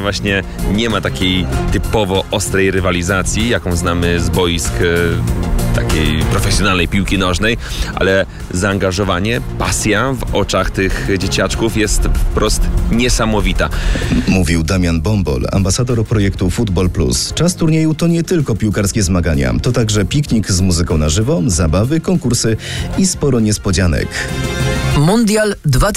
właśnie nie ma takiej typowo ostrej rywalizacji, jaką znamy z boisk takiej profesjonalnej piłki nożnej, ale zaangażowanie, pasja w oczach tych dzieciaczków jest wprost niesamowita. Mówił Damian Bombol, ambasador projektu Football Plus. Czas turnieju to nie tylko piłkarskie zmagania, to także piknik z muzyką na żywo, zabawy, konkursy i sporo niespodzianek. Mundial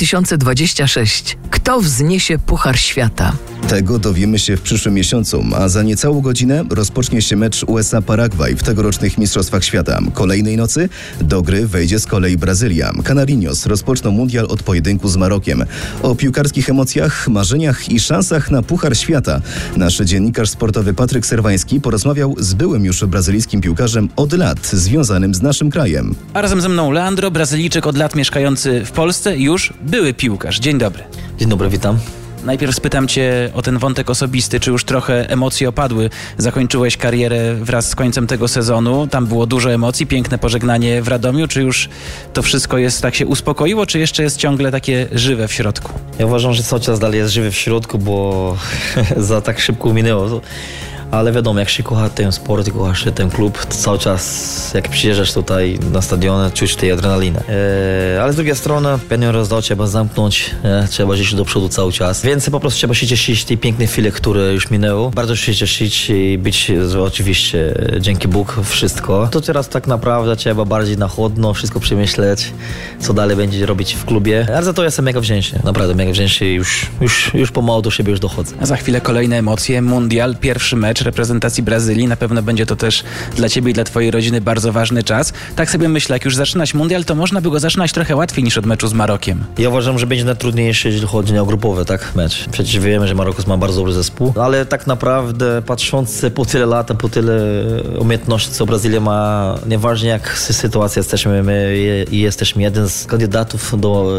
2026. Kto wzniesie Puchar Świata? Tego dowiemy się w przyszłym miesiącu, a za niecałą godzinę rozpocznie się mecz USA-Paragwaj w tegorocznych Mistrzostwach Świata. Kolejnej nocy do gry wejdzie z kolei Brazylia. Canarinos rozpoczną mundial od pojedynku z Marokiem. O piłkarskich emocjach, marzeniach i szansach na Puchar Świata nasz dziennikarz sportowy Patryk Serwański porozmawiał z byłym już brazylijskim piłkarzem od lat związanym z naszym krajem. A razem ze mną Leandro, Brazylijczyk od lat mieszkający w Polsce, już były piłkarz. Dzień dobry. Dzień dobry, witam. Najpierw spytam cię o ten wątek osobisty. Czy już trochę emocje opadły? Zakończyłeś karierę wraz z końcem tego sezonu. Tam było dużo emocji, piękne pożegnanie w Radomiu. Czy już to wszystko jest tak się uspokoiło, czy jeszcze jest ciągle takie żywe w środku? Ja uważam, że cały czas dalej jest żywy w środku, bo za tak szybko minęło. Ale wiadomo, jak się kocha ten sport i kochasz ten klub, to cały czas jak przyjeżdżasz tutaj na stadion, czuć tej adrenalinę. Ale z drugiej strony pewien rozdział trzeba zamknąć, trzeba iść do przodu cały czas. Więc po prostu trzeba się cieszyć tej pięknej chwili, które już minęły. Bardzo się cieszyć i być oczywiście dzięki Bóg wszystko. To teraz tak naprawdę trzeba bardziej na chłodno wszystko przemyśleć, co dalej będzie robić w klubie. Ale za to jestem mega wdzięczny, naprawdę mega wdzięczny i już pomału do siebie już dochodzę. A za chwilę kolejne emocje. Mundial, pierwszy mecz reprezentacji Brazylii. Na pewno będzie to też dla ciebie i dla twojej rodziny bardzo ważny czas. Tak sobie myślę, jak już zaczynać mundial, to można by go zaczynać trochę łatwiej niż od meczu z Marokiem. Ja uważam, że będzie najtrudniejszy, jeżeli chodzi o grupowy, tak, mecz. Przecież wiemy, że Maroko ma bardzo dobry zespół, ale tak naprawdę patrząc po tyle lat, po tyle umiejętności, co Brazylia ma, nieważnie jak sytuacja jesteśmy, my jesteśmy jeden z kandydatów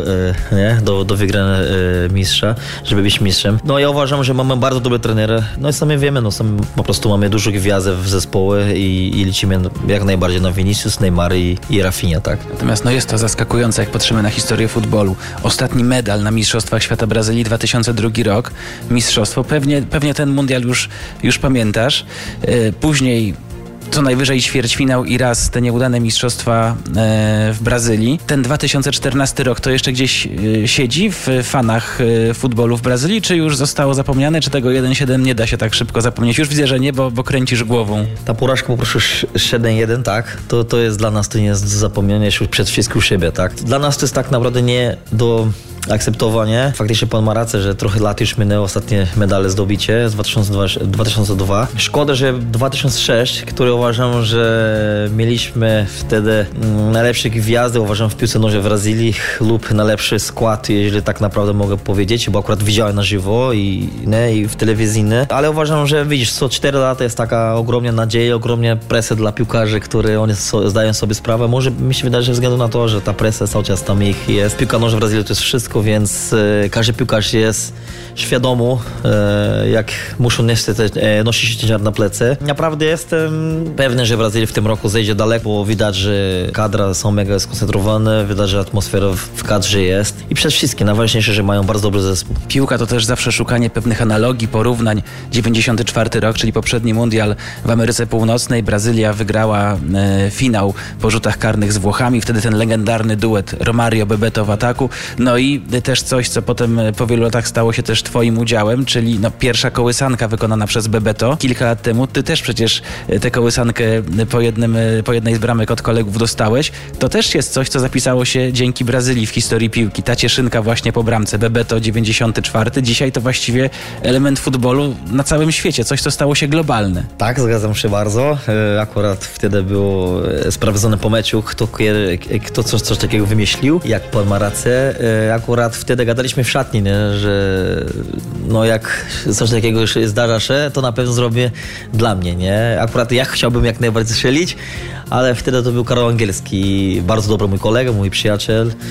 do wygrania mistrza, żeby być mistrzem. No ja uważam, że mamy bardzo dobre trenery, no i sami wiemy, po prostu mamy dużo gwiazd w zespoły i liczymy jak najbardziej na Vinicius, Neymar i Rafinha, tak. Natomiast jest to zaskakujące, jak patrzymy na historię futbolu. Ostatni medal na Mistrzostwach Świata Brazylii 2002 rok. Mistrzostwo. Pewnie ten mundial już pamiętasz. Później co najwyżej ćwierćfinał i raz te nieudane mistrzostwa w Brazylii. Ten 2014 rok to jeszcze gdzieś siedzi w fanach futbolu w Brazylii, czy już zostało zapomniane, czy tego 1-7 nie da się tak szybko zapomnieć? Już widzę, że nie, bo kręcisz głową. Ta porażka po prostu 7-1, tak? To jest dla nas, to nie jest zapomnienie już przed wszystkim u siebie, tak? Dla nas to jest tak naprawdę nie do akceptowanie. Faktycznie pan ma rację, że trochę lat już minęło ostatnie medale zdobycie z 2002. Szkoda, że 2006, który uważam, że mieliśmy wtedy najlepsze gwiazdy, uważam w piłce nożnej w Brazylii lub najlepszy skład, jeżeli tak naprawdę mogę powiedzieć, bo akurat widziałem na żywo i w telewizyjny, ale uważam, że widzisz, co 4 lata jest taka ogromna nadzieja, ogromna presja dla piłkarzy, które oni zdają sobie sprawę. Może mi się wydaje, że ze względu na to, że ta presja cały czas tam ich jest. Piłka nożna w Brazylii to jest wszystko, więc każdy piłkarz jest świadomy, jak muszą nosić ciężar na plecy. Naprawdę jestem pewny, że Brazylia w tym roku zejdzie daleko, bo widać, że kadra są mega skoncentrowane, widać, że atmosfera w kadrze jest i przede wszystkim najważniejsze, że mają bardzo dobry zespół. Piłka to też zawsze szukanie pewnych analogii, porównań. 94 rok, czyli poprzedni mundial w Ameryce Północnej. Brazylia wygrała finał po rzutach karnych z Włochami. Wtedy ten legendarny duet Romario-Bebeto w ataku. No i też coś, co potem po wielu latach stało się też twoim udziałem, czyli pierwsza kołysanka wykonana przez Bebeto kilka lat temu. Ty też przecież tę kołysankę po jednej z bramek od kolegów dostałeś. To też jest coś, co zapisało się dzięki Brazylii w historii piłki. Ta cieszynka właśnie po bramce. Bebeto 94. Dzisiaj to właściwie element futbolu na całym świecie. Coś, co stało się globalne. Tak, zgadzam się bardzo. Akurat wtedy było sprawdzone po meczu, kto coś takiego wymyślił. Jak pan ma rację. Akurat wtedy gadaliśmy w szatni, nie? Że jak coś takiego zdarza się, to na pewno zrobię dla mnie, nie? Akurat ja chciałbym jak najbardziej strzelić, ale wtedy to był Karol Angielski, bardzo dobry mój kolega, mój przyjaciel.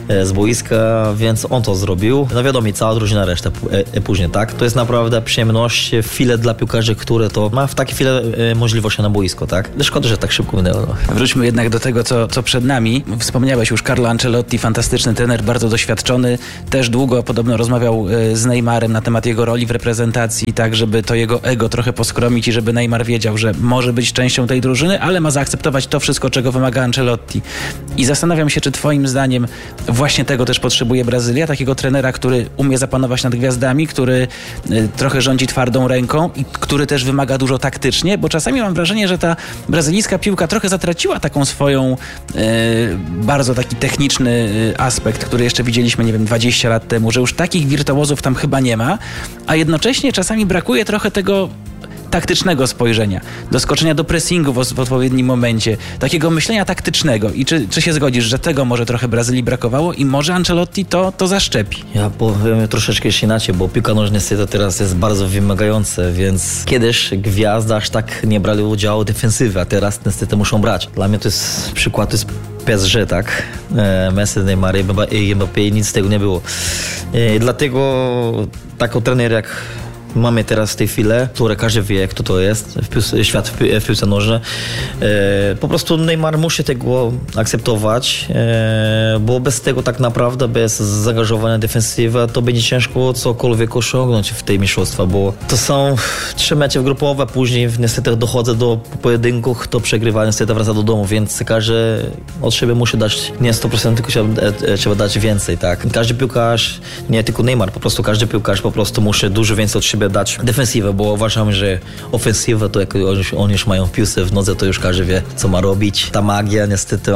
z boiska, więc on to zrobił. No wiadomo, cała drużyna reszta później, tak? To jest naprawdę przyjemność, chwile dla piłkarzy, które to ma w takie chwile możliwości na boisko, tak? Szkoda, że tak szybko minęło. No. Wróćmy jednak do tego, co przed nami. Wspomniałeś już Carlo Ancelotti, fantastyczny trener, bardzo doświadczony. Też długo podobno rozmawiał z Neymarem na temat jego roli w reprezentacji, tak żeby to jego ego trochę poskromić i żeby Neymar wiedział, że może być częścią tej drużyny, ale ma zaakceptować to wszystko, czego wymaga Ancelotti. I zastanawiam się, czy twoim zdaniem właśnie tego też potrzebuje Brazylia, takiego trenera, który umie zapanować nad gwiazdami, który trochę rządzi twardą ręką i który też wymaga dużo taktycznie, bo czasami mam wrażenie, że ta brazylijska piłka trochę zatraciła taką swoją bardzo taki techniczny aspekt, który jeszcze widzieliśmy, nie wiem, 20 lat temu, że już takich wirtuozów tam chyba nie ma, a jednocześnie czasami brakuje trochę tego taktycznego spojrzenia, doskoczenia do pressingu w odpowiednim momencie, takiego myślenia taktycznego. I czy się zgodzisz, że tego może trochę Brazylii brakowało i może Ancelotti to zaszczepi? Ja powiem troszeczkę jeszcze inaczej, bo piłka nożna niestety teraz jest bardzo wymagająca, więc kiedyś gwiazdy aż tak nie brali udziału w defensywie, a teraz niestety muszą brać. Dla mnie to jest przykład, to jest PSG, tak? Messi, Neymar i Mbappé, nic z tego nie było. Dlatego taki trener jak mamy teraz w tej chwili, które każdy wie, kto to jest, świat w piłce nożnej. Po prostu Neymar musi tego akceptować, bo bez tego tak naprawdę, bez zaangażowania defensywy, to będzie ciężko cokolwiek osiągnąć w tej mistrzostwa, bo to są 3 mecze grupowe, później niestety dochodzę do pojedynków, to przegrywa, niestety wraca do domu, więc każdy od siebie musi dać nie 100%, tylko trzeba dać więcej, tak? Każdy piłkarz, nie tylko Neymar, po prostu każdy piłkarz po prostu musi dużo więcej od siebie dać defensywę, bo uważam, że ofensywa to jak oni już mają w piłce w nodze, to już każdy wie, co ma robić. Ta magia niestety,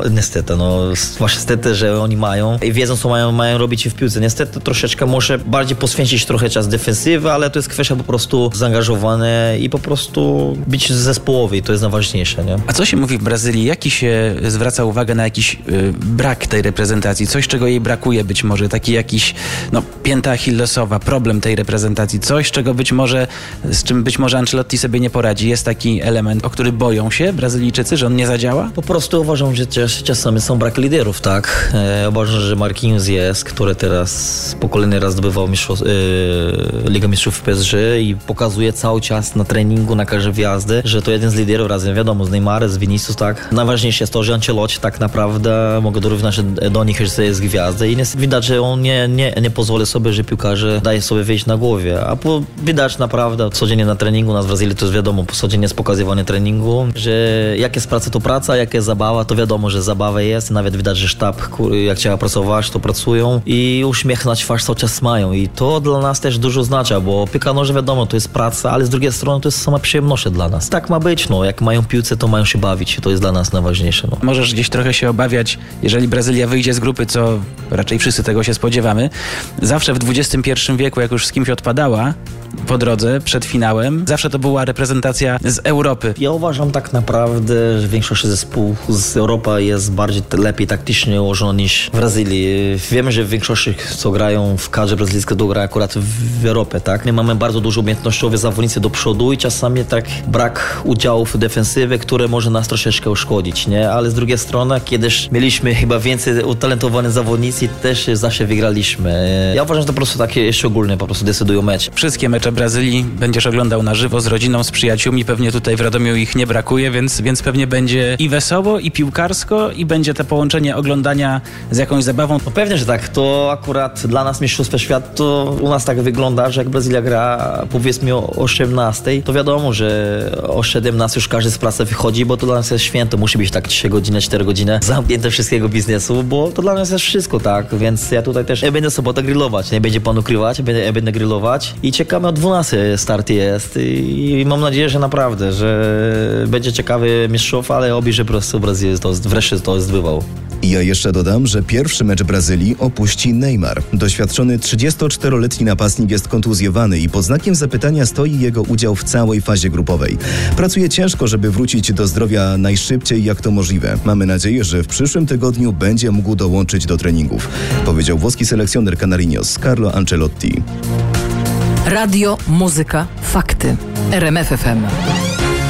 że oni mają i wiedzą, co mają robić w piłce. Niestety troszeczkę muszę bardziej poświęcić trochę czas defensywy, ale to jest kwestia po prostu zaangażowania i po prostu być zespołowy i to jest najważniejsze, nie? A co się mówi w Brazylii? Jaki się zwraca uwagę na jakiś brak tej reprezentacji? Coś, czego jej brakuje być może? Taki jakiś, pięta achillesowa, problem tej reprezentacji? Coś, z czym być może Ancelotti sobie nie poradzi. Jest taki element, o który boją się Brazylijczycy, że on nie zadziała? Po prostu uważam, że czasami są brak liderów, tak? Uważam, że Marquinhos jest, który teraz po kolejny raz zdobywał Ligę Mistrzów w PSG i pokazuje cały czas na treningu, na każdej wjazdy, że to jeden z liderów razem, wiadomo, z Neymarem, z Vinicius, tak? Najważniejsze jest to, że Ancelotti tak naprawdę mogę dorównać do nich, że jest gwiazda i widać, że on nie pozwoli sobie, że piłkarze daje sobie wyjść na głowie, a widać naprawdę codziennie na treningu, nas w Brazylii to jest wiadomo, codziennie jest pokazywanie treningu, że jak jest praca, to praca, jak jest zabawa, to wiadomo, że zabawa jest, nawet widać, że sztab, jak trzeba pracować, to pracują i uśmiech na twarz cały czas mają i to dla nas też dużo oznacza, bo piłka nożna wiadomo, to jest praca, ale z drugiej strony to jest sama przyjemność dla nas. Tak ma być, jak mają piłce, to mają się bawić, to jest dla nas najważniejsze. Możesz gdzieś trochę się obawiać, jeżeli Brazylia wyjdzie z grupy, co raczej wszyscy tego się spodziewamy. Zawsze w XXI wieku, jak już z kimś odpadała po drodze, przed finałem, zawsze to była reprezentacja z Europy. Ja uważam tak naprawdę, że większość zespołów z Europy jest bardziej lepiej taktycznie ułożona niż w Brazylii. Wiemy, że w większości, co grają w kadrze brazylijskiej, to gra akurat w Europie, tak? My mamy bardzo dużo umiejętnościowych zawodnicy do przodu i czasami tak brak udziałów w defensywie, które może nas troszeczkę uszkodzić, nie? Ale z drugiej strony, kiedyś mieliśmy chyba więcej utalentowanych zawodnicy, też zawsze wygraliśmy. Ja uważam, że to po prostu takie szczególne po prostu decydują mecz. Wszystkie mecze Brazylii będziesz oglądał na żywo z rodziną, z przyjaciółmi. Pewnie tutaj w Radomiu ich nie brakuje, więc pewnie będzie i wesoło, i piłkarsko, i będzie to połączenie oglądania z jakąś zabawą. No pewnie, że tak. To akurat dla nas Mistrzostwo Świata, to u nas tak wygląda, że jak Brazylia gra powiedzmy o 18, to wiadomo, że o 17 już każdy z pracy wychodzi, bo to dla nas jest święto. Musi być tak 3 godziny, 4 godziny zamknięte wszystkiego biznesu, bo to dla nas jest wszystko, tak? Więc ja tutaj też będę sobotę grillować, nie będzie pan ukrywać, będę grillować i czekamy o 12 start jest i mam nadzieję, że naprawdę, że będzie ciekawy mistrzów, ale oby, że po prostu Brazylii wreszcie to zbywał. I ja jeszcze dodam, że pierwszy mecz Brazylii opuści Neymar. Doświadczony 34-letni napastnik jest kontuzjowany i pod znakiem zapytania stoi jego udział w całej fazie grupowej. Pracuje ciężko, żeby wrócić do zdrowia najszybciej jak to możliwe. Mamy nadzieję, że w przyszłym tygodniu będzie mógł dołączyć do treningów, powiedział włoski selekcjoner Canarinos Carlo Ancelotti. Radio, muzyka, fakty. RMF FM.